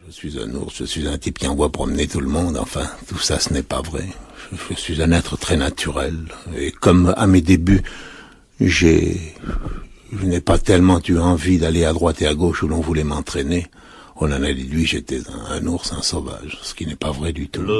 Je suis un ours, je suis un type qui envoie promener tout le monde, enfin, tout ça ce n'est pas vrai. Je suis un être très naturel, et comme à mes débuts, je n'ai pas tellement eu envie d'aller à droite et à gauche où l'on voulait m'entraîner. On en a déduit, j'étais un ours, un sauvage, ce qui n'est pas vrai du tout.